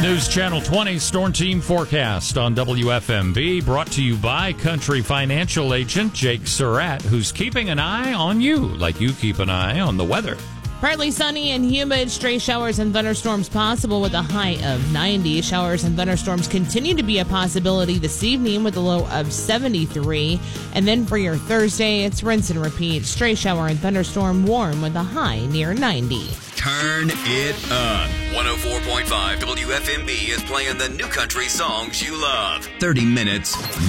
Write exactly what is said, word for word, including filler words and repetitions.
News Channel twenty Storm Team Forecast on W F M B, brought to you by Country Financial Agent Jake Surratt, who's keeping an eye on you like you keep an eye on the weather. Partly sunny and humid, stray showers and thunderstorms possible with a high of ninety. Showers and thunderstorms continue to be a possibility this evening with a low of seventy-three. And then for your Thursday, it's rinse and repeat. Stray shower and thunderstorm, warm with a high near ninety. Turn it up. one oh four point five W F M B is playing the new country songs you love. thirty minutes